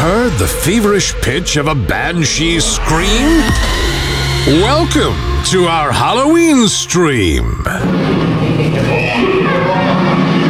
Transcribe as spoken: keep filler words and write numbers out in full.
heard the feverish pitch of a banshee scream? Welcome to our Halloween stream.